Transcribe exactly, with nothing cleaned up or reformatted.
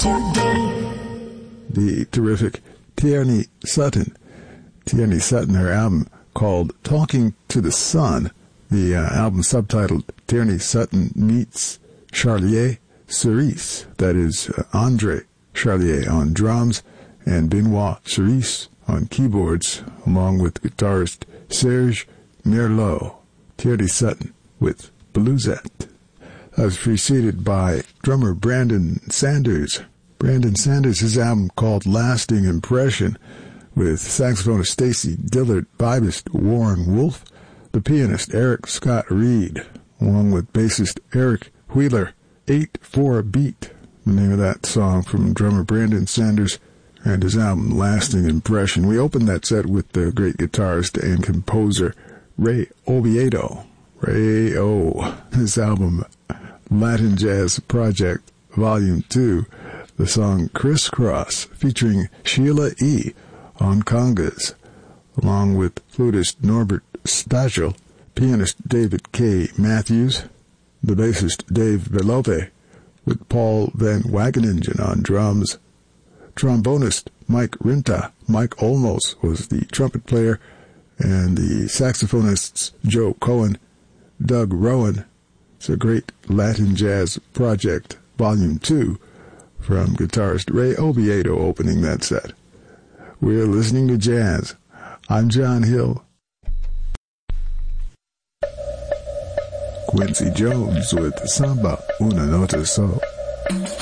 today. The terrific Tierney Sutton. Tierney Sutton, her album called Talking to the Sun. The uh, album subtitled Tierney Sutton Meets Charlier Cerise. That is uh, Andre Charlier on drums and Benoit Cerise on keyboards, along with guitarist Serge Merlot. Tierney Sutton with Bluesette. That was preceded by drummer Brandon Sanders. Brandon Sanders, his album called Lasting Impression, with saxophonist Stacy Dillard, vibist Warren Wolf, the pianist Eric Scott Reed, along with bassist Eric Wheeler. eight four Beat, the name of that song from drummer Brandon Sanders and his album Lasting Impression. We opened that set with the great guitarist and composer Ray Oviedo. Ray O. His album Latin Jazz Project Volume two, the song Crisscross, featuring Sheila E. on congas, along with flutist Norbert Stachel, pianist David K. Matthews, the bassist Dave Velope, with Paul Van Wageningen on drums, trombonist Mike Rinta. Mike Olmos was the trumpet player, and the saxophonists Joe Cohen, Doug Rowan. It's a great Latin Jazz Project, Volume two, from guitarist Ray Oviedo opening that set. We're listening to jazz. I'm John Hill. Quincy Jones with Samba Una Nota So.